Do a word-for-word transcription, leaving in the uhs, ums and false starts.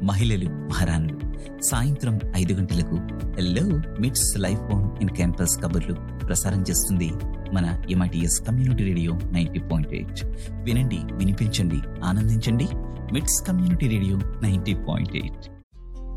మహిళలు మహారాణులు. సాయంత్రం ఐదు గంటలకు హలో మిట్స్ లైఫ్ ఆన్ ఇన్ క్యాంపస్ కబుర్లు ప్రసారం చేస్తుంది మన MITS community radio ninety point eight. వినండి, వినిపించండి, ఆనందించండి. మిట్స్ community radio ninety point eight.